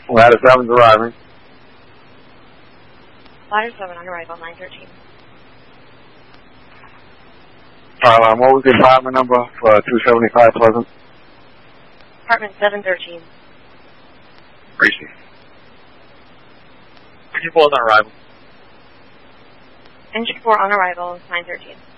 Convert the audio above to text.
Ladder 7's arriving. Ladder 7 on arrival, 913. What was the apartment number for 275 Pleasant? Apartment 713. Gracie. Engine 4 is on arrival. Engine 4 on arrival, 913.